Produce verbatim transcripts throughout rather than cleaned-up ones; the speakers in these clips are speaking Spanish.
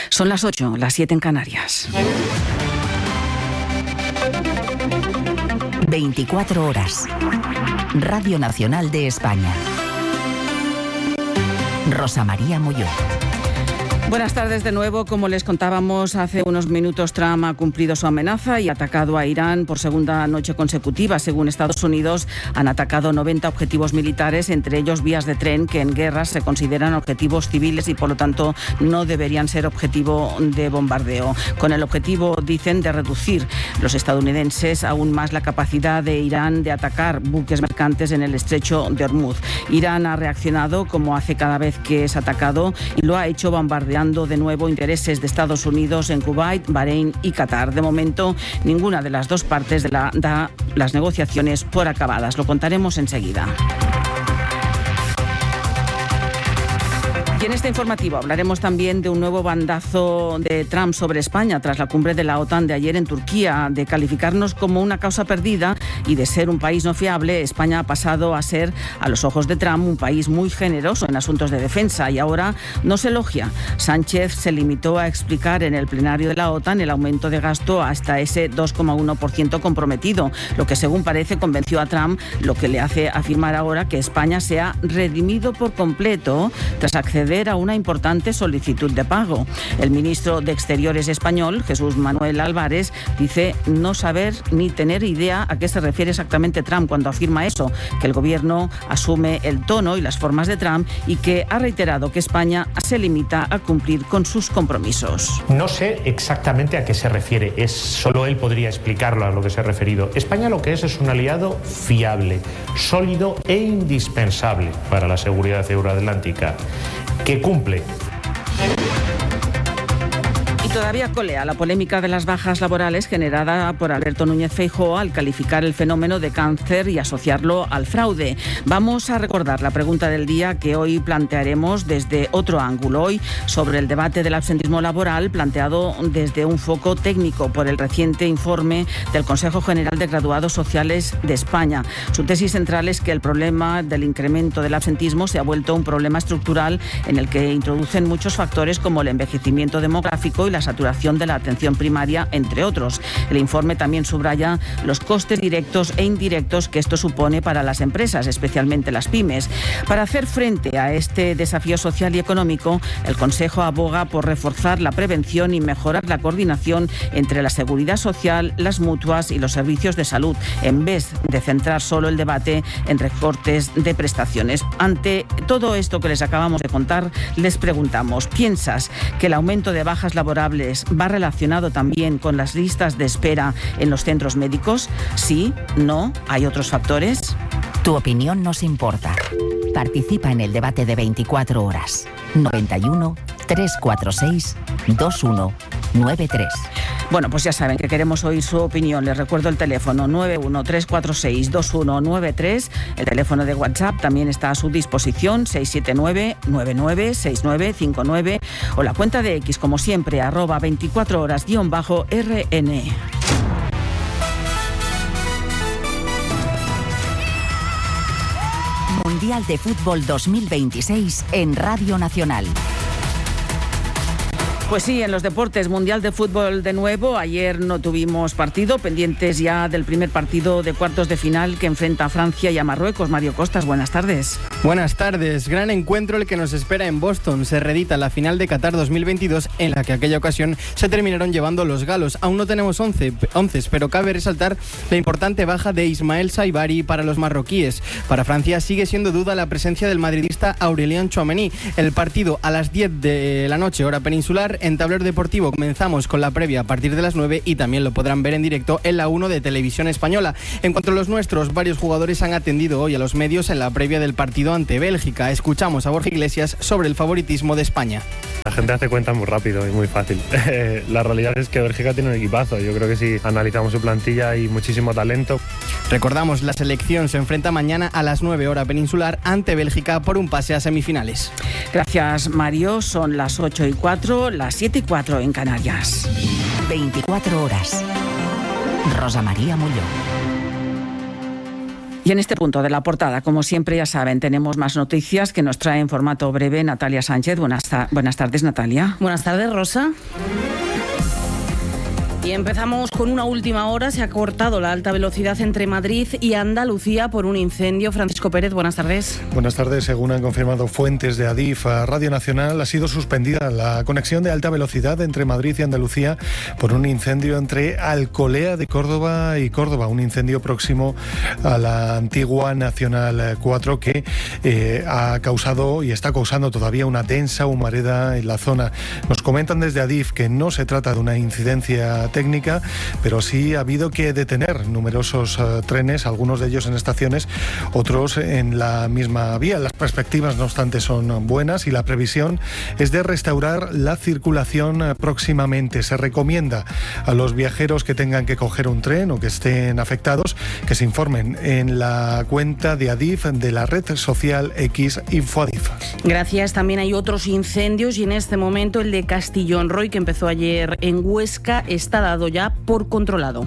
Son las ocho, las siete en Canarias. veinticuatro horas. Radio Nacional de España. Rosa María Molló. Buenas tardes de nuevo. Como les contábamos hace unos minutos, Trump ha cumplido su amenaza y ha atacado a Irán por segunda noche consecutiva. Según Estados Unidos, han atacado noventa objetivos militares, entre ellos vías de tren que en guerras se consideran objetivos civiles y por lo tanto no deberían ser objetivo de bombardeo. Con el objetivo, dicen, de reducir los estadounidenses aún más la capacidad de Irán de atacar buques mercantes en el estrecho de Hormuz. Irán ha reaccionado como hace cada vez que es atacado y lo ha hecho bombardeando de nuevo intereses de Estados Unidos en Kuwait, Bahrein y Qatar. De momento, ninguna de las dos partes de la, da las negociaciones por acabadas. Lo contaremos enseguida. Y en este informativo hablaremos también de un nuevo bandazo de Trump sobre España tras la cumbre de la OTAN de ayer en Turquía. De calificarnos como una causa perdida y de ser un país no fiable, España ha pasado a ser, a los ojos de Trump, un país muy generoso en asuntos de defensa y ahora nos elogia. Sánchez se limitó a explicar en el plenario de la OTAN el aumento de gasto hasta ese dos coma uno por ciento comprometido, lo que según parece convenció a Trump, lo que le hace afirmar ahora que España se ha redimido por completo tras acceder a una importante solicitud de pago. El ministro de Exteriores español, Jesús Manuel Álvarez, dice no saber ni tener idea a qué se refiere exactamente Trump cuando afirma eso, que el gobierno asume el tono y las formas de Trump y que ha reiterado que España se limita a cumplir con sus compromisos. No sé exactamente a qué se refiere, es solo él podría explicarlo a lo que se ha referido. España lo que es es un aliado fiable, sólido e indispensable para la seguridad euroatlántica, que cumple. Todavía colea la polémica de las bajas laborales generada por Alberto Núñez Feijóo al calificar el fenómeno de cáncer y asociarlo al fraude. Vamos a recordar la pregunta del día que hoy plantearemos desde otro ángulo, hoy sobre el debate del absentismo laboral planteado desde un foco técnico por el reciente informe del Consejo General de Graduados Sociales de España. Su tesis central es que el problema del incremento del absentismo se ha vuelto un problema estructural en el que introducen muchos factores como el envejecimiento demográfico y la saturación de la atención primaria, entre otros. El informe también subraya los costes directos e indirectos que esto supone para las empresas, especialmente las pymes. Para hacer frente a este desafío social y económico, el Consejo aboga por reforzar la prevención y mejorar la coordinación entre la seguridad social, las mutuas y los servicios de salud, en vez de centrar solo el debate en recortes de prestaciones. Ante todo esto que les acabamos de contar, les preguntamos, ¿piensas que el aumento de bajas laborales va relacionado también con las listas de espera en los centros médicos? ¿Sí? ¿No? ¿Hay otros factores? Tu opinión nos importa. Participa en el debate de veinticuatro horas. noventa y uno, trescientos cuarenta y seis, veintiuno noventa y tres. Bueno, pues ya saben que queremos oír su opinión. Les recuerdo el teléfono nueve uno tres cuatro seis dos uno nueve tres. El teléfono de WhatsApp también está a su disposición, seis siete nueve, nueve nueve seis nueve cinco nueve, o la cuenta de X, como siempre, arroba veinticuatro horas guión bajo R N. Mundial de Fútbol dos mil veintiséis en Radio Nacional. Pues sí, en los deportes, Mundial de Fútbol de nuevo. Ayer no tuvimos partido, pendientes ya del primer partido de cuartos de final que enfrenta a Francia y a Marruecos. Mario Costas, buenas tardes. Buenas tardes. Gran encuentro el que nos espera en Boston. Se reedita la final de Qatar dos mil veintidós, en la que aquella ocasión se terminaron llevando los galos. Aún no tenemos once, once, pero cabe resaltar la importante baja de Ismael Saibari para los marroquíes. Para Francia sigue siendo duda la presencia del madridista Aurélien Tchouaméni. El partido a las diez de la noche, hora peninsular. En Tablero Deportivo comenzamos con la previa a partir de las nueve y también lo podrán ver en directo en la uno de Televisión Española. En cuanto a los nuestros, varios jugadores han atendido hoy a los medios en la previa del partido ante Bélgica. Escuchamos a Borja Iglesias sobre el favoritismo de España. La gente hace cuenta muy rápido y muy fácil. La realidad es que Bélgica tiene un equipazo. Yo creo que si analizamos su plantilla hay muchísimo talento. Recordamos, la selección se enfrenta mañana a las nueve hora peninsular ante Bélgica por un pase a semifinales. Gracias, Mario. Son las ocho y cuatro, las siete y cuatro en Canarias. veinticuatro horas. Rosa María Molló. Y en este punto de la portada, como siempre ya saben, tenemos más noticias que nos trae en formato breve Natalia Sánchez. Buenas, ta- buenas tardes, Natalia. Buenas tardes, Rosa. Y empezamos con una última hora. Se ha cortado la alta velocidad entre Madrid y Andalucía por un incendio. Francisco Pérez, buenas tardes. Buenas tardes. Según han confirmado fuentes de Adif a Radio Nacional, ha sido suspendida la conexión de alta velocidad entre Madrid y Andalucía por un incendio entre Alcolea de Córdoba y Córdoba, un incendio próximo a la antigua Nacional cuatro que eh, ha causado y está causando todavía una densa humareda en la zona. Nos comentan desde Adif que no se trata de una incidencia técnica, pero sí ha habido que detener numerosos uh, trenes, algunos de ellos en estaciones, otros en la misma vía. Las perspectivas, no obstante, son buenas y la previsión es de restaurar la circulación uh, próximamente. Se recomienda a los viajeros que tengan que coger un tren o que estén afectados que se informen en la cuenta de Adif de la red social X InfoAdif. Gracias. También hay otros incendios y en este momento el de Castillón Roy, que empezó ayer en Huesca, está dado ya por controlado.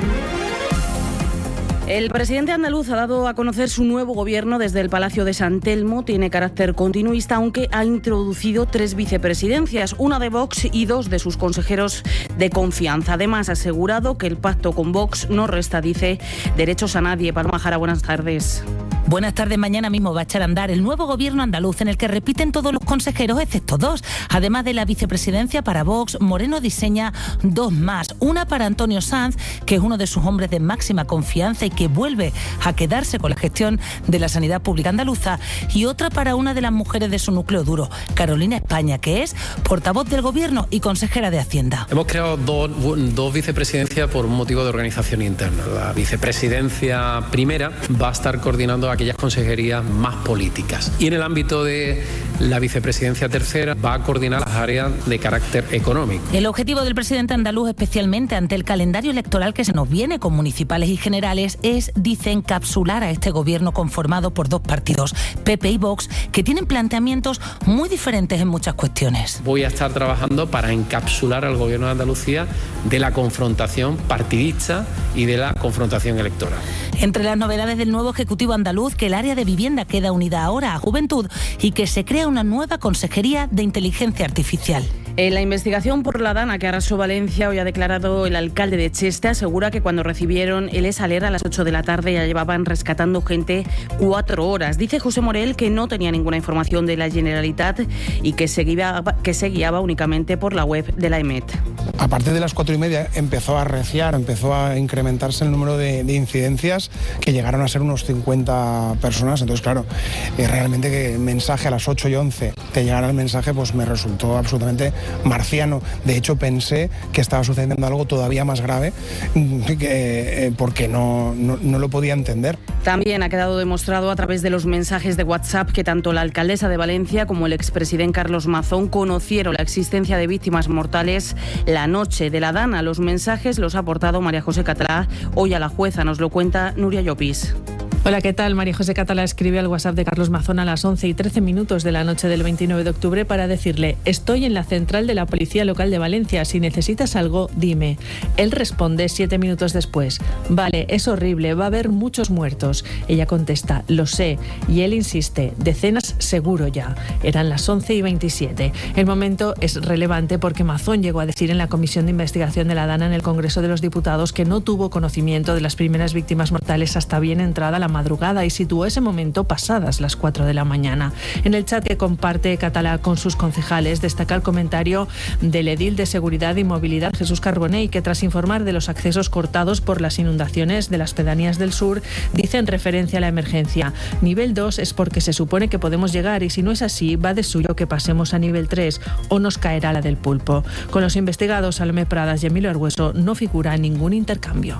El presidente andaluz ha dado a conocer su nuevo gobierno desde el Palacio de San Telmo. Tiene carácter continuista, aunque ha introducido tres vicepresidencias, una de Vox y dos de sus consejeros de confianza. Además, ha asegurado que el pacto con Vox no resta, dice, derechos a nadie. Paloma Jara, buenas tardes. Buenas tardes. Mañana mismo va a echar a andar el nuevo gobierno andaluz, en el que repiten todos los consejeros excepto dos. Además de la vicepresidencia para Vox, Moreno diseña dos más. Una para Antonio Sanz, que es uno de sus hombres de máxima confianza y que vuelve a quedarse con la gestión de la sanidad pública andaluza, y otra para una de las mujeres de su núcleo duro, Carolina España, que es portavoz del gobierno y consejera de Hacienda. Hemos creado dos, dos vicepresidencias por un motivo de organización interna. La vicepresidencia primera va a estar coordinando aquellas consejerías más políticas, y en el ámbito de la vicepresidencia tercera va a coordinar las áreas de carácter económico. El objetivo del presidente andaluz, especialmente ante el calendario electoral que se nos viene con municipales y generales, es, dice, encapsular a este gobierno conformado por dos partidos, P P y Vox, que tienen planteamientos muy diferentes en muchas cuestiones. Voy a estar trabajando para encapsular al gobierno de Andalucía de la confrontación partidista y de la confrontación electoral. Entre las novedades del nuevo Ejecutivo andaluz, que el área de vivienda queda unida ahora a Juventud y que se crea una nueva Consejería de Inteligencia Artificial. En la investigación por la Dana que arrasó Valencia, hoy ha declarado el alcalde de Cheste. Asegura que cuando recibieron el Esaler a las ocho de la tarde ya llevaban rescatando gente cuatro horas. Dice José Morel que no tenía ninguna información de la Generalitat y que se guiaba, que se guiaba únicamente por la web de la E M E T. A partir de las cuatro y media empezó a arreciar, empezó a incrementarse el número de, de incidencias, que llegaron a ser unos cincuenta personas. Entonces, claro, eh, realmente que el mensaje a las ocho y once te llegara el mensaje, pues me resultó absolutamente marciano. De hecho, pensé que estaba sucediendo algo todavía más grave, que, eh, porque no, no, no lo podía entender. También ha quedado demostrado a través de los mensajes de WhatsApp que tanto la alcaldesa de Valencia como el expresidente Carlos Mazón conocieron la existencia de víctimas mortales la noche de la Dana. Los mensajes los ha aportado María José Catalá hoy a la jueza. Nos lo cuenta Nuria Llopis. Hola, ¿qué tal? María José Catalá escribe al WhatsApp de Carlos Mazón a las once y trece minutos de la noche del veintinueve de octubre para decirle: estoy en la central de la Policía Local de Valencia, si necesitas algo, dime. Él responde siete minutos después: vale, es horrible, va a haber muchos muertos. Ella contesta: lo sé. Y él insiste: decenas seguro ya. Eran las once y veintisiete. El momento es relevante porque Mazón llegó a decir en la Comisión de Investigación de la Dana en el Congreso de los Diputados que no tuvo conocimiento de las primeras víctimas mortales hasta bien entrada la madrugada y situó ese momento pasadas las cuatro de la mañana. En el chat que comparte Catalá con sus concejales destaca el comentario del edil de Seguridad y Movilidad, Jesús Carbonell, que tras informar de los accesos cortados por las inundaciones de las pedanías del sur, dice en referencia a la emergencia: nivel dos es porque se supone que podemos llegar, y si no es así, va de suyo que pasemos a nivel tres o nos caerá la del pulpo. Con los investigados Salomé Pradas y Emilio Argueso no figura ningún intercambio.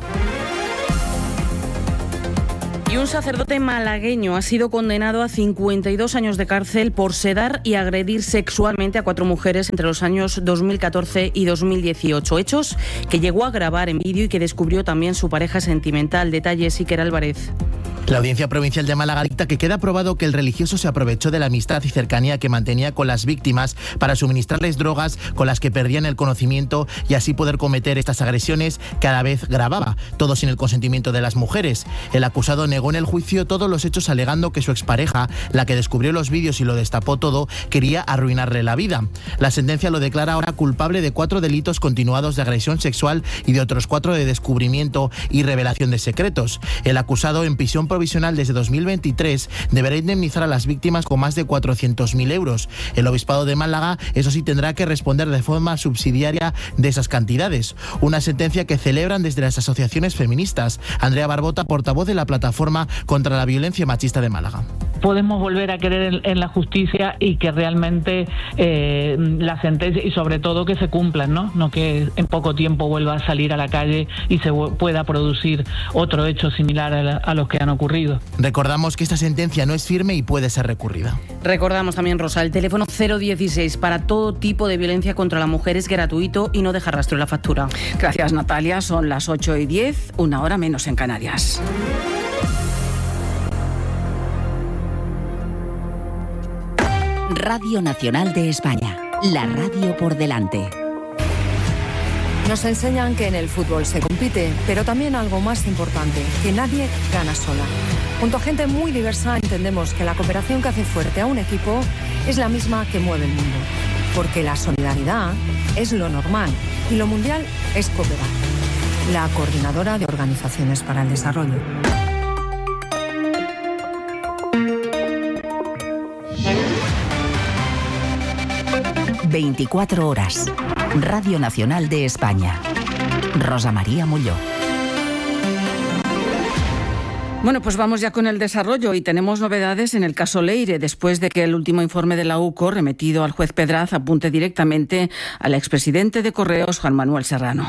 Y un sacerdote malagueño ha sido condenado a cincuenta y dos años de cárcel por sedar y agredir sexualmente a cuatro mujeres entre los años dos mil catorce y dos mil dieciocho. Hechos que llegó a grabar en vídeo y que descubrió también su pareja sentimental. Detalles, Iker Álvarez. La Audiencia Provincial de Málaga dicta que queda probado que el religioso se aprovechó de la amistad y cercanía que mantenía con las víctimas para suministrarles drogas con las que perdían el conocimiento y así poder cometer estas agresiones cada vez grababa, todo sin el consentimiento de las mujeres. El acusado negó en el juicio todos los hechos alegando que su expareja, la que descubrió los vídeos y lo destapó todo, quería arruinarle la vida. La sentencia lo declara ahora culpable de cuatro delitos continuados de agresión sexual y de otros cuatro de descubrimiento y revelación de secretos. El acusado, en prisión provisional desde dos mil veintitrés, deberá indemnizar a las víctimas con más de cuatrocientos mil euros. El Obispado de Málaga, eso sí, tendrá que responder de forma subsidiaria de esas cantidades. Una sentencia que celebran desde las asociaciones feministas. Andrea Barbota, portavoz de la Plataforma contra la Violencia Machista de Málaga. Podemos volver a creer en, en la justicia y que realmente eh, la sentencia, y sobre todo que se cumplan, ¿no? No que en poco tiempo vuelva a salir a la calle y se pueda producir otro hecho similar a, la, a los que han ocurrido. Recordamos que esta sentencia no es firme y puede ser recurrida. Recordamos también, Rosa, el teléfono cero dieciséis para todo tipo de violencia contra la mujer es gratuito y no deja rastro en la factura. Gracias, Natalia. Son las ocho y diez, una hora menos en Canarias. Radio Nacional de España, la radio por delante. Nos enseñan que en el fútbol se compite, pero también algo más importante, que nadie gana sola. Junto a gente muy diversa entendemos que la cooperación que hace fuerte a un equipo es la misma que mueve el mundo. Porque la solidaridad es lo normal y lo mundial es cooperar. La Coordinadora de Organizaciones para el Desarrollo. veinticuatro horas. Radio Nacional de España. Rosa María Molló. Bueno, pues vamos ya con el desarrollo y tenemos novedades en el caso Leire, después de que el último informe de la U C O, remitido al juez Pedraz, apunte directamente al expresidente de Correos, Juan Manuel Serrano.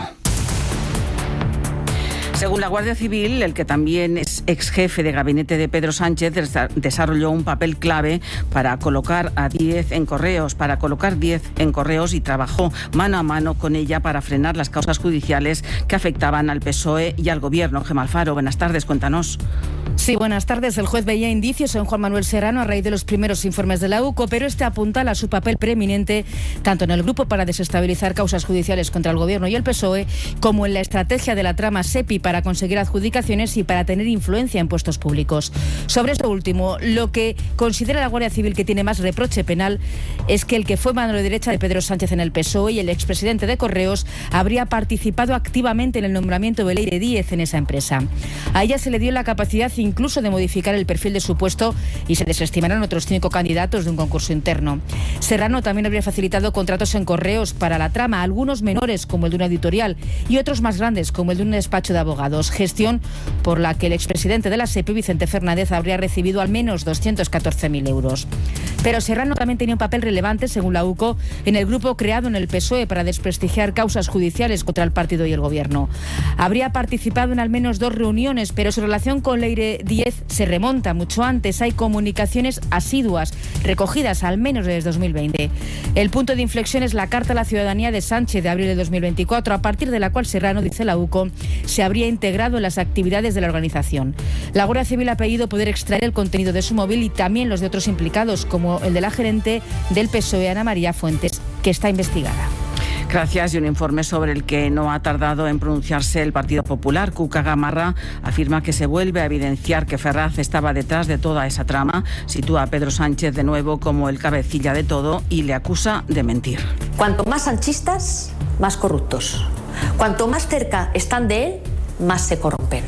Según la Guardia Civil, el que también es ex jefe de gabinete de Pedro Sánchez desarrolló un papel clave para colocar a diez en Correos, para colocar diez en Correos y trabajó mano a mano con ella para frenar las causas judiciales que afectaban al P S O E y al Gobierno. Gemma Alfaro, buenas tardes, cuéntanos. Sí, buenas tardes. El juez veía indicios en Juan Manuel Serrano a raíz de los primeros informes de la U C O, pero este apuntala a su papel preeminente tanto en el grupo para desestabilizar causas judiciales contra el Gobierno y el P S O E, como en la estrategia de la trama SEPI para conseguir adjudicaciones y para tener influencia en puestos públicos. Sobre esto último, lo que considera la Guardia Civil que tiene más reproche penal es que el que fue mano derecha de Pedro Sánchez en el P S O E y el expresidente de Correos habría participado activamente en el nombramiento de Leire Díez en esa empresa. A ella se le dio la capacidad incluso de modificar el perfil de su puesto y se desestimaron otros cinco candidatos de un concurso interno. Serrano también habría facilitado contratos en Correos para la trama, algunos menores como el de una editorial y otros más grandes como el de un despacho de abogados, gestión por la que el expresidente de la SEPI, Vicente Fernández, habría recibido al menos doscientos catorce mil euros. Pero Serrano también tenía un papel relevante, según la U C O, en el grupo creado en el P S O E para desprestigiar causas judiciales contra el partido y el Gobierno. Habría participado en al menos dos reuniones, pero su relación con Leire Díez se remonta mucho antes. Hay comunicaciones asiduas recogidas al menos desde dos mil veinte. El punto de inflexión es la Carta a la Ciudadanía de Sánchez de abril de dos mil veinticuatro, a partir de la cual Serrano, dice la U C O, se habría integrado en las actividades de la organización. La Guardia Civil ha pedido poder extraer el contenido de su móvil y también los de otros implicados, como el de la gerente del P S O E, Ana María Fuentes, que está investigada. Gracias. Y un informe sobre el que no ha tardado en pronunciarse el Partido Popular. Cuca Gamarra afirma que se vuelve a evidenciar que Ferraz estaba detrás de toda esa trama, sitúa a Pedro Sánchez de nuevo como el cabecilla de todo y le acusa de mentir. Cuanto más sanchistas, más corruptos. Cuanto más cerca están de él, más se corrompen.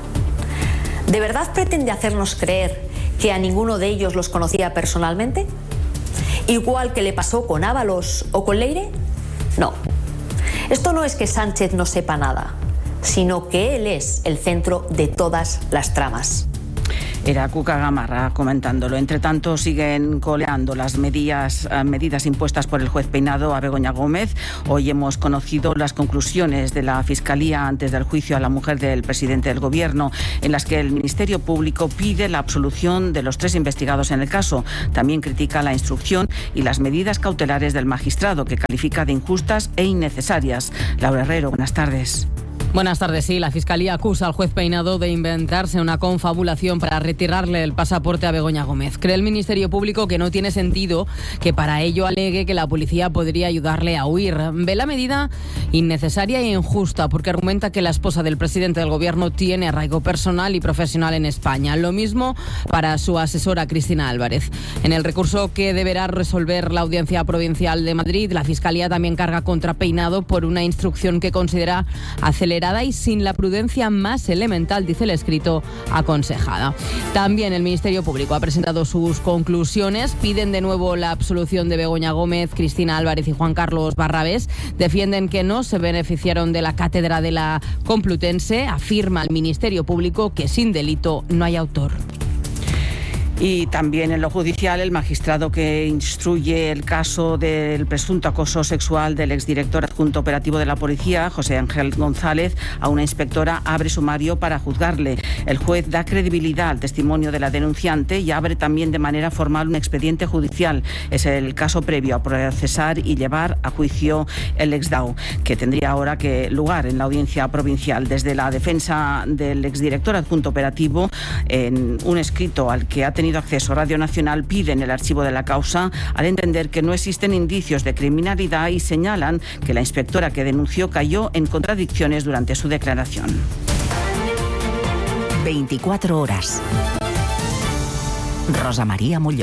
¿De verdad pretende hacernos creer que a ninguno de ellos los conocía personalmente? Igual que le pasó con Ábalos o con Leire. No, esto no es que Sánchez no sepa nada, sino que él es el centro de todas las tramas. Era Cuca Gamarra comentándolo. Entre tanto, siguen coleando las medidas, medidas impuestas por el juez Peinado a Begoña Gómez. Hoy hemos conocido las conclusiones de la Fiscalía antes del juicio a la mujer del presidente del Gobierno, en las que el Ministerio Público pide la absolución de los tres investigados en el caso. También critica la instrucción y las medidas cautelares del magistrado, que califica de injustas e innecesarias. Laura Herrero, buenas tardes. Buenas tardes. Sí, la Fiscalía acusa al juez Peinado de inventarse una confabulación para retirarle el pasaporte a Begoña Gómez. Cree el Ministerio Público que no tiene sentido que para ello alegue que la policía podría ayudarle a huir. Ve la medida innecesaria e injusta porque argumenta que la esposa del presidente del Gobierno tiene arraigo personal y profesional en España. Lo mismo para su asesora Cristina Álvarez. En el recurso que deberá resolver la Audiencia Provincial de Madrid, la Fiscalía también carga contra Peinado por una instrucción que considera acelerada y sin la prudencia más elemental, dice el escrito, aconsejada. También el Ministerio Público ha presentado sus conclusiones. Piden de nuevo la absolución de Begoña Gómez, Cristina Álvarez y Juan Carlos Barrabés. Defienden que no se beneficiaron de la cátedra de la Complutense. Afirma el Ministerio Público que sin delito no hay autor. Y también en lo judicial, el magistrado que instruye el caso del presunto acoso sexual del exdirector adjunto operativo de la policía, José Ángel González, a una inspectora, abre sumario para juzgarle. El juez da credibilidad al testimonio de la denunciante y abre también de manera formal un expediente judicial. Es el caso previo a procesar y llevar a juicio el exdao, que tendría ahora que lugar en la audiencia provincial. Desde la defensa del exdirector adjunto operativo, en un escrito al que ha tenido acceso Radio Nacional, piden el archivo de la causa al entender que no existen indicios de criminalidad y señalan que la inspectora que denunció cayó en contradicciones durante su declaración. veinticuatro horas. Rosa María Molló.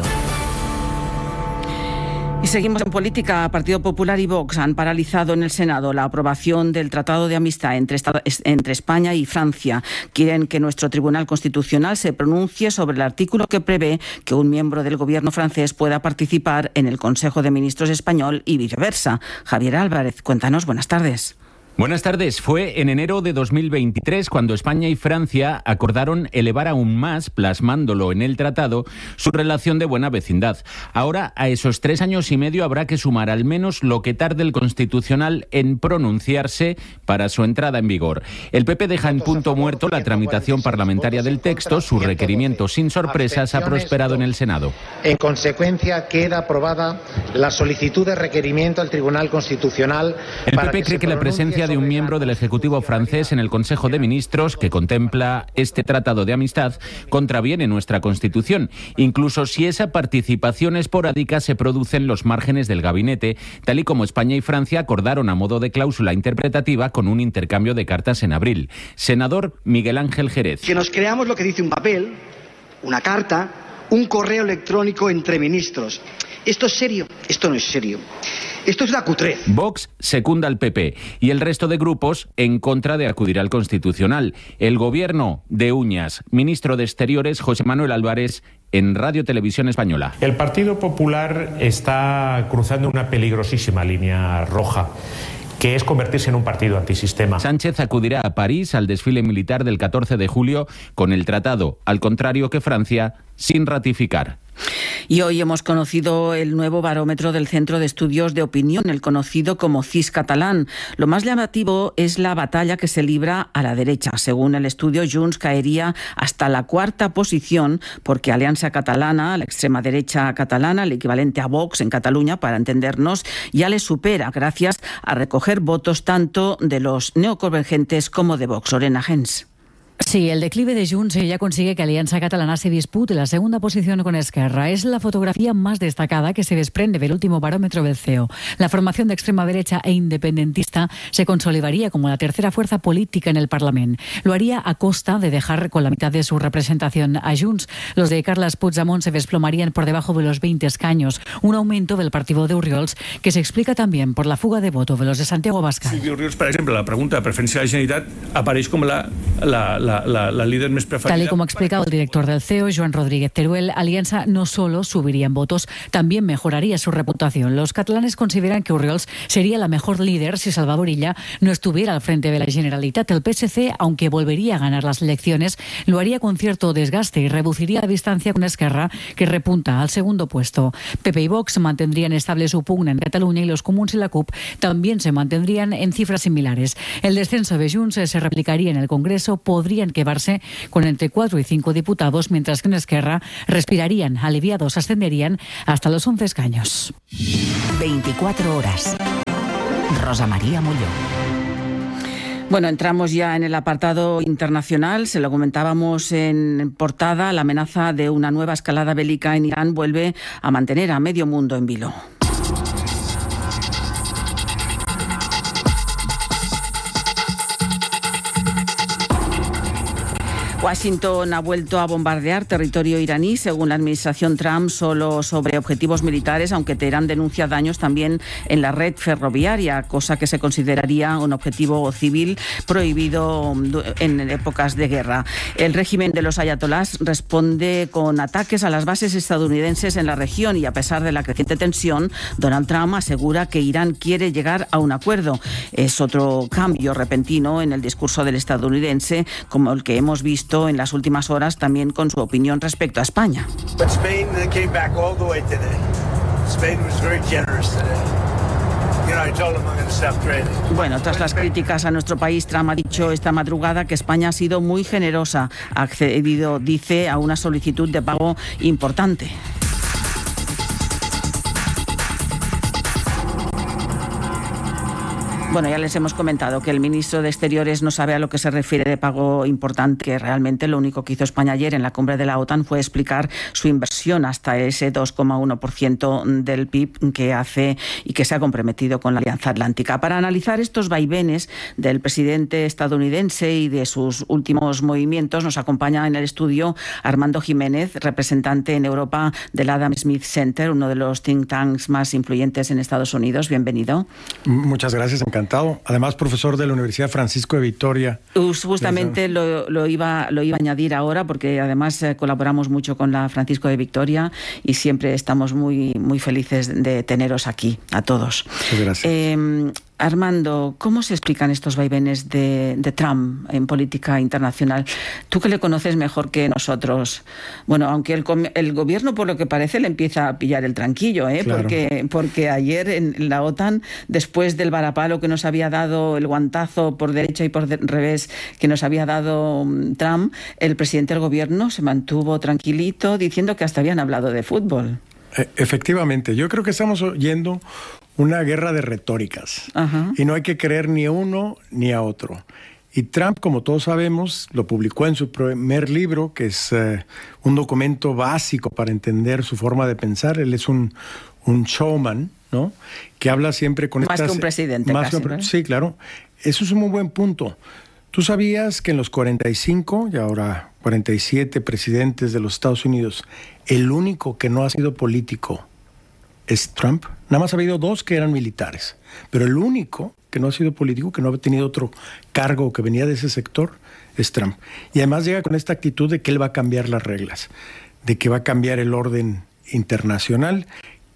Y seguimos en política. Partido Popular y Vox han paralizado en el Senado la aprobación del Tratado de Amistad entre, entre España y Francia. Quieren que nuestro Tribunal Constitucional se pronuncie sobre el artículo que prevé que un miembro del gobierno francés pueda participar en el Consejo de Ministros español y viceversa. Javier Álvarez, cuéntanos, buenas tardes. Buenas tardes. Fue en enero de dos mil veintitrés cuando España y Francia acordaron elevar aún más, plasmándolo en el tratado, su relación de buena vecindad. Ahora, a esos tres años y medio habrá que sumar al menos lo que tarde el Constitucional en pronunciarse para su entrada en vigor. El P P deja en punto muerto la tramitación parlamentaria del texto. Su requerimiento sin sorpresas ha prosperado en el Senado. En consecuencia, queda aprobada la solicitud de requerimiento al Tribunal Constitucional. El P P cree que la presencia de un miembro del Ejecutivo francés en el Consejo de Ministros que contempla este tratado de amistad contraviene nuestra Constitución, incluso si esa participación esporádica se produce en los márgenes del gabinete, tal y como España y Francia acordaron a modo de cláusula interpretativa con un intercambio de cartas en abril. Senador Miguel Ángel Jerez. Que nos creamos lo que dice un papel, una carta, un correo electrónico entre ministros. ¿Esto es serio? Esto no es serio. Esto es la cutrez. Vox secunda al P P y el resto de grupos en contra de acudir al Constitucional. El gobierno de uñas. Ministro de Exteriores José Manuel Álvarez en Radio Televisión Española. El Partido Popular está cruzando una peligrosísima línea roja, que es convertirse en un partido antisistema. Sánchez acudirá a París al desfile militar del catorce de julio con el tratado, al contrario que Francia, sin ratificar. Y hoy hemos conocido el nuevo barómetro del Centro de Estudios de Opinión, el conocido como C I S catalán. Lo más llamativo es la batalla que se libra a la derecha. Según el estudio, Junts caería hasta la cuarta posición porque Alianza Catalana, la extrema derecha catalana, el equivalente a Vox en Cataluña, para entendernos, ya le supera gracias a recoger votos tanto de los neoconvergentes como de Vox. Lorena Gens. Sí, el declive de Junts ya consigue que Alianza Catalana se dispute la segunda posición con Esquerra. Es la fotografía más destacada que se desprende del último barómetro del C E O. La formación de extrema derecha e independentista se consolidaría como la tercera fuerza política en el Parlamento. Lo haría a costa de dejar con la mitad de su representación a Junts. Los de Carles Puigdemont se desplomarían por debajo de los veinte escaños, un aumento del partido de Oriols que se explica también por la fuga de voto de los de Santiago Abascal. Sílvia Oriols, per exemple, la pregunta de preferència de la Generalitat apareix com la, la, la La, la líder más preferida. Tal y como ha explicado el director del C E O, Joan Rodríguez Teruel, Alianza no solo subiría en votos, también mejoraría su reputación. Los catalanes consideran que Oriols sería la mejor líder si Salvador Illa no estuviera al frente de la Generalitat. El P S C, aunque volvería a ganar las elecciones, lo haría con cierto desgaste y reduciría la distancia con Esquerra, que repunta al segundo puesto. P P y Vox mantendrían estable su pugna en Cataluña y los Comuns y la C U P también se mantendrían en cifras similares. El descenso de Junts se replicaría en el Congreso, podrían quedarse con entre cuatro y cinco diputados, mientras que en Esquerra respirarían aliviados, ascenderían hasta los once escaños. veinticuatro horas. Rosa María Molló. Bueno, entramos ya en el apartado internacional. Se lo comentábamos en portada. La amenaza de una nueva escalada bélica en Irán vuelve a mantener a medio mundo en vilo. Washington ha vuelto a bombardear territorio iraní, según la administración Trump, solo sobre objetivos militares, aunque Teherán denuncia daños también en la red ferroviaria, cosa que se consideraría un objetivo civil prohibido en épocas de guerra. El régimen de los ayatolás responde con ataques a las bases estadounidenses en la región y, a pesar de la creciente tensión, Donald Trump asegura que Irán quiere llegar a un acuerdo. Es otro cambio repentino en el discurso del estadounidense, como el que hemos visto en las últimas horas, también con su opinión respecto a España. Bueno, tras las críticas a nuestro país, Trump ha dicho esta madrugada que España ha sido muy generosa, ha accedido, dice, a una solicitud de pago importante. Bueno, ya les hemos comentado que el ministro de Exteriores no sabe a lo que se refiere de pago importante, que realmente lo único que hizo España ayer en la cumbre de la OTAN fue explicar su inversión hasta ese dos coma uno por ciento del P I B que hace y que se ha comprometido con la Alianza Atlántica. Para analizar estos vaivenes del presidente estadounidense y de sus últimos movimientos, nos acompaña en el estudio Armando Jiménez, representante en Europa del Adam Smith Center, uno de los think tanks más influyentes en Estados Unidos. Bienvenido. Muchas gracias, encantado. Además, profesor de la Universidad Francisco de Vitoria. Justamente lo, lo, iba, lo iba a añadir ahora, porque además eh, colaboramos mucho con la Francisco de Vitoria y siempre estamos muy, muy felices de teneros aquí, a todos. Muchas gracias. Eh, Armando, ¿cómo se explican estos vaivenes de, de Trump en política internacional? Tú que le conoces mejor que nosotros. Bueno, aunque el, el gobierno, por lo que parece, le empieza a pillar el tranquillo, ¿eh? Claro. porque, porque ayer en la OTAN, después del varapalo que nos había dado, el guantazo por derecha y por de revés que nos había dado Trump, el presidente del gobierno se mantuvo tranquilito, diciendo que hasta habían hablado de fútbol. Efectivamente, yo creo que estamos oyendo una guerra de retóricas. Ajá. Y no hay que creer ni a uno ni a otro. Y Trump, como todos sabemos, lo publicó en su primer libro, que es eh, un documento básico para entender su forma de pensar. Él es un, un showman, ¿no? Que habla siempre con más estas... Más que un presidente, más casi, que un, ¿no? Sí, claro. Eso es un muy buen punto. ¿Tú sabías que en los cuarenta y cinco y ahora cuarenta y siete presidentes de los Estados Unidos, el único que no ha sido político es Trump? Nada más ha habido dos que eran militares, pero el único que no ha sido político, que no ha tenido otro cargo que venía de ese sector, es Trump. Y además llega con esta actitud de que él va a cambiar las reglas, de que va a cambiar el orden internacional,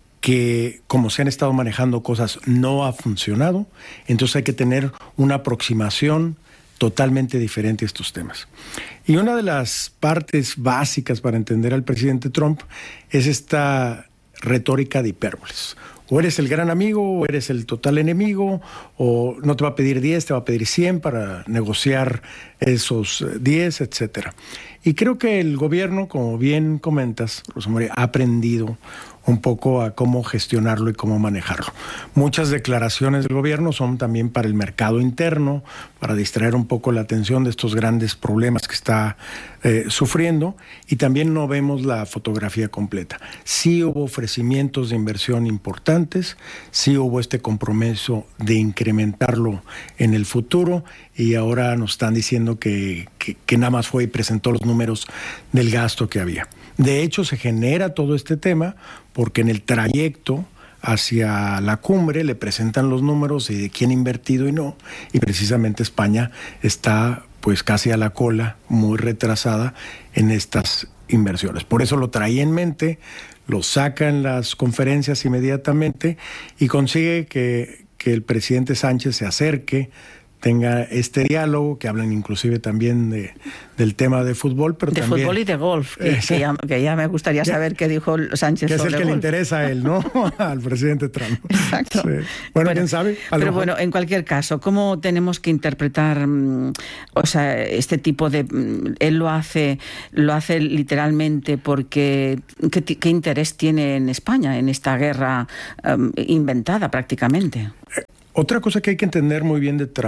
que como se han estado manejando cosas no ha funcionado, entonces hay que tener una aproximación totalmente diferente a estos temas. Y una de las partes básicas para entender al presidente Trump es esta retórica de hipérboles. O eres el gran amigo, o eres el total enemigo, o no te va a pedir diez, te va a pedir cien para negociar esos diez, etcétera. Y creo que el gobierno, como bien comentas, Rosa María, ha aprendido un poco a cómo gestionarlo y cómo manejarlo. Muchas declaraciones del gobierno son también para el mercado interno, para distraer un poco la atención de estos grandes problemas que está eh, sufriendo, y también no vemos la fotografía completa. Sí hubo ofrecimientos de inversión importantes, sí hubo este compromiso de incrementarlo en el futuro, y ahora nos están diciendo que, que, que nada más fue y presentó los números del gasto que había. De hecho, se genera todo este tema porque en el trayecto hacia la cumbre le presentan los números y de quién ha invertido y no, y precisamente España está pues casi a la cola, muy retrasada en estas inversiones. Por eso lo traía en mente, lo saca en las conferencias inmediatamente y consigue que, que el presidente Sánchez se acerque, tenga este diálogo, que hablan inclusive también de, del tema de fútbol, pero de también... fútbol y de golf, que, Eh, que, ya, que ya me gustaría que- saber qué dijo Sánchez que es sobre el que le golf. interesa a él, ¿no? Al presidente Trump. Exacto. Sí. Bueno, quién sabe. A lo Pero mejor- bueno, en cualquier caso, ¿cómo tenemos que interpretar, mm, o sea, este tipo de, mm, él lo hace, lo hace literalmente porque qué, ti- qué interés tiene en España en esta guerra mm, inventada prácticamente? Otra cosa que hay que entender muy bien de Trump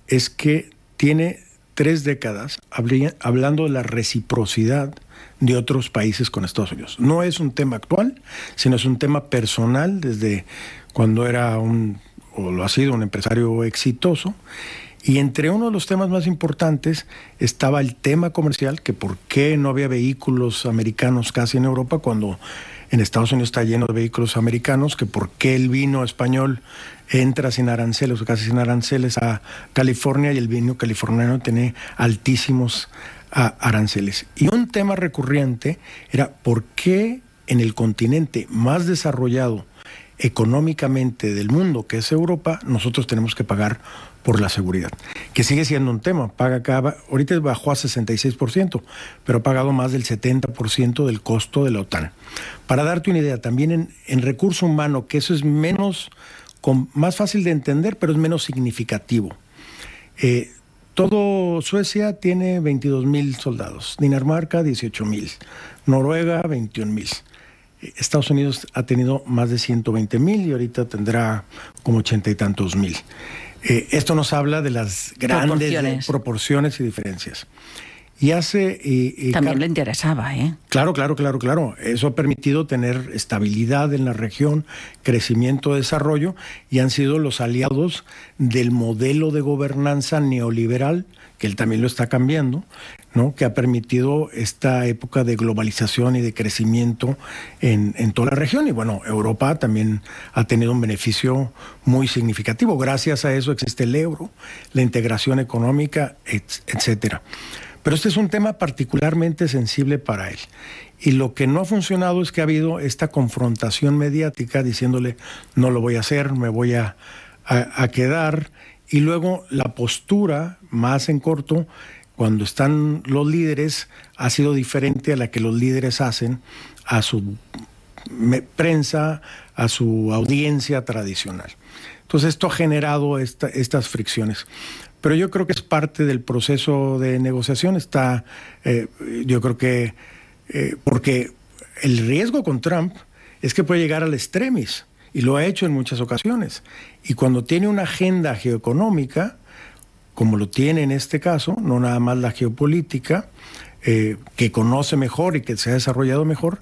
es que tiene tres décadas hablando de la reciprocidad de otros países con Estados Unidos. No es un tema actual, sino es un tema personal desde cuando era un, o lo ha sido, un empresario exitoso. Y entre uno de los temas más importantes estaba el tema comercial, que por qué no había vehículos americanos casi en Europa cuando en Estados Unidos está lleno de vehículos americanos, que por qué el vino español entra sin aranceles o casi sin aranceles a California y el vino californiano tiene altísimos a, aranceles. Y un tema recurrente era por qué en el continente más desarrollado económicamente del mundo, que es Europa, nosotros tenemos que pagar por la seguridad, que sigue siendo un tema. Paga acá, ahorita bajó a sesenta y seis por ciento, pero ha pagado más del setenta por ciento del costo de la OTAN. Para darte una idea, también en, en recurso humano, que eso es menos, con, más fácil de entender, pero es menos significativo. Eh, todo Suecia tiene veintidós mil soldados, Dinamarca dieciocho mil, Noruega veintiún mil. Estados Unidos ha tenido más de ciento veinte mil y ahorita tendrá como ochenta y tantos mil. Eh, esto nos habla de las grandes proporciones, proporciones y diferencias. Y hace... Y, y También le interesaba, ¿eh? Claro, claro, claro, claro. Eso ha permitido tener estabilidad en la región, crecimiento, desarrollo, y han sido los aliados del modelo de gobernanza neoliberal, que él también lo está cambiando, ¿no? Que ha permitido esta época de globalización y de crecimiento en, en toda la región. Y bueno, Europa también ha tenido un beneficio muy significativo. Gracias a eso existe el euro, la integración económica, etcétera. Pero este es un tema particularmente sensible para él. Y lo que no ha funcionado es que ha habido esta confrontación mediática diciéndole no lo voy a hacer, me voy a, a, a quedar. Y luego la postura más en corto, cuando están los líderes, ha sido diferente a la que los líderes hacen a su prensa, a su audiencia tradicional. Entonces esto ha generado esta, estas fricciones. Pero yo creo que es parte del proceso de negociación. Está, eh, yo creo que, eh, porque el riesgo con Trump es que puede llegar al extremis, y lo ha hecho en muchas ocasiones. Y cuando tiene una agenda geoeconómica, como lo tiene en este caso, no nada más la geopolítica, eh, que conoce mejor y que se ha desarrollado mejor,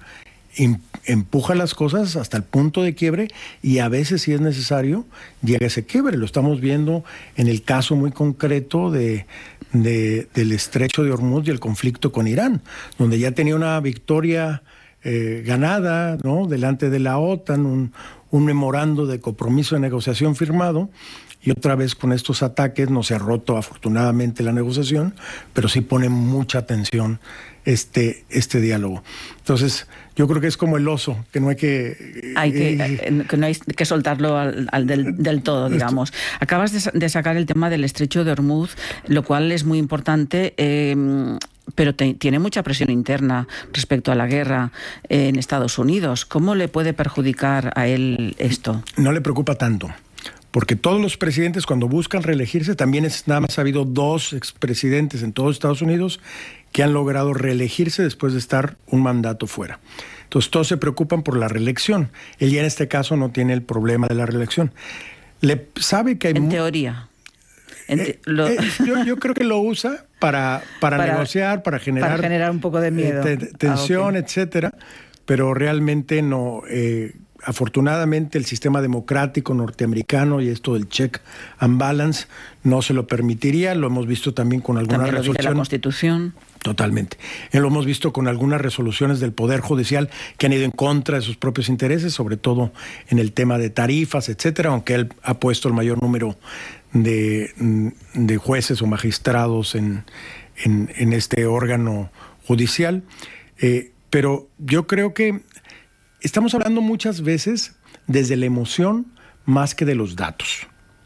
empuja las cosas hasta el punto de quiebre, y a veces, si es necesario, llega a ese quiebre. Lo estamos viendo en el caso muy concreto de, de, del estrecho de Hormuz y el conflicto con Irán, donde ya tenía una victoria eh, ganada, ¿no?, delante de la OTAN, un, un memorando de compromiso de negociación firmado, y otra vez con estos ataques no se ha roto afortunadamente la negociación, pero sí pone mucha tensión este, este diálogo. Entonces, yo creo que es como el oso, que no hay que... Hay que, eh, que no hay que soltarlo al, al del, del todo, digamos. Acabas de, de sacar el tema del estrecho de Hormuz, lo cual es muy importante, eh, pero te, tiene mucha presión interna respecto a la guerra en Estados Unidos. ¿Cómo le puede perjudicar a él esto? No le preocupa tanto, porque todos los presidentes, cuando buscan reelegirse, también es, nada más ha habido dos expresidentes en todos Estados Unidos que han logrado reelegirse después de estar un mandato fuera. Entonces todos se preocupan por la reelección. Él ya en este caso no tiene el problema de la reelección. Le sabe que hay... En teoría. En te... eh, lo... eh, yo, yo creo que lo usa para, para, para negociar, para generar... Para generar un poco de miedo. Eh, te, tensión, ah, okay. etcétera. Pero realmente no... Eh, afortunadamente el sistema democrático norteamericano y esto del check and balance no se lo permitiría. Lo hemos visto también con algunas también resoluciones. Lo dice la Constitución. Totalmente. Lo hemos visto con algunas resoluciones del Poder Judicial que han ido en contra de sus propios intereses, sobre todo en el tema de tarifas, etcétera, aunque él ha puesto el mayor número de, de jueces o magistrados en, en, en este órgano judicial. Eh, pero yo creo que estamos hablando muchas veces desde la emoción más que de los datos.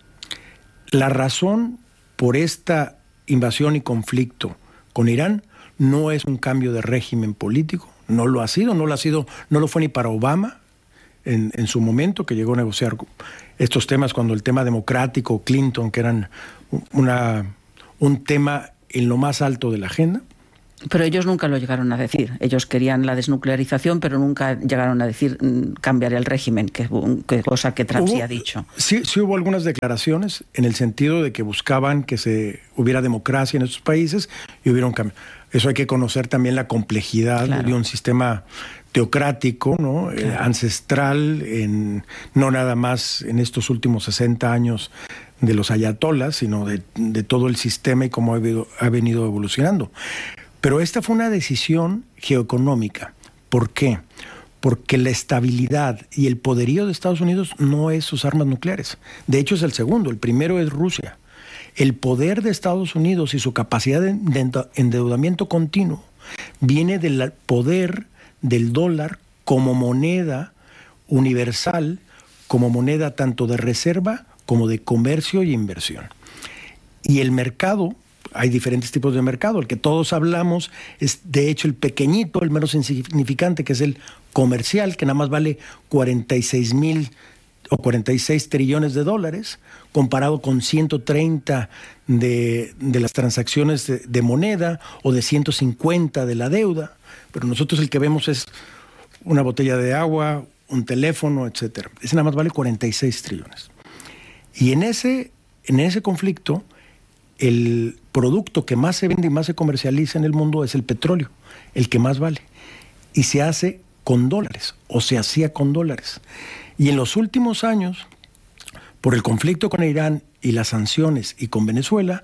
La razón por esta invasión y conflicto con Irán no es un cambio de régimen político, no lo ha sido, no lo ha sido, no lo fue ni para Obama en, en su momento, que llegó a negociar estos temas cuando el tema democrático, Clinton, que eran una, un tema en lo más alto de la agenda. Pero ellos nunca lo llegaron a decir. Ellos querían la desnuclearización, pero nunca llegaron a decir cambiar el régimen, que, que cosa que Trump sí ha dicho. Sí, sí hubo algunas declaraciones en el sentido de que buscaban que se hubiera democracia en estos países y hubiera un cambio. Eso hay que conocer también la complejidad claro. de un sistema teocrático, ¿no? Claro. eh, ancestral, en, no nada más en estos últimos sesenta años de los ayatolas, sino de, de todo el sistema y cómo ha, ha venido evolucionando. Pero esta fue una decisión geoeconómica. ¿Por qué? Porque la estabilidad y el poderío de Estados Unidos no es sus armas nucleares. De hecho, es el segundo. El primero es Rusia. El poder de Estados Unidos y su capacidad de endeudamiento continuo viene del poder del dólar como moneda universal, como moneda tanto de reserva como de comercio y inversión. Y el mercado, hay diferentes tipos de mercado, el que todos hablamos es de hecho el pequeñito, el menos insignificante, que es el comercial, que nada más vale cuarenta y seis mil o cuarenta y seis trillones de dólares, comparado con ciento treinta de, de las transacciones de, de moneda o de ciento cincuenta de la deuda, pero nosotros el que vemos es una botella de agua, un teléfono, etcétera. Ese nada más vale cuarenta y seis trillones. Y en ese, en ese conflicto, el producto que más se vende y más se comercializa en el mundo es el petróleo, el que más vale. Y se hace con dólares, o se hacía con dólares. Y en los últimos años, por el conflicto con Irán y las sanciones y con Venezuela,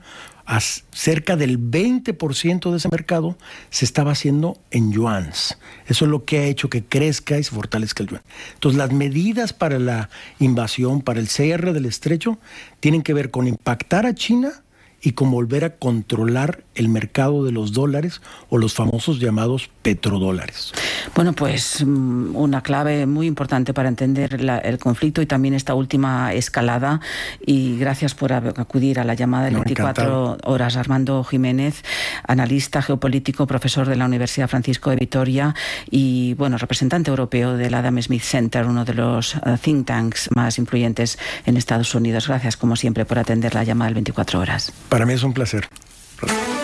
cerca del veinte por ciento de ese mercado se estaba haciendo en yuans. Eso es lo que ha hecho que crezca y se fortalezca el yuan. Entonces, las medidas para la invasión, para el cierre del estrecho, tienen que ver con impactar a China y con volver a controlar el mercado de los dólares o los famosos llamados petrodólares. Bueno, pues una clave muy importante para entender la, el conflicto y también esta última escalada. Y gracias por acudir a la llamada de no, veinticuatro encantado. Horas. Armando Jiménez, analista geopolítico, profesor de la Universidad Francisco de Vitoria y, bueno, representante europeo del Adam Smith Center, uno de los uh, think tanks más influyentes en Estados Unidos. Gracias, como siempre, por atender la llamada del veinticuatro horas. Para mí es un placer.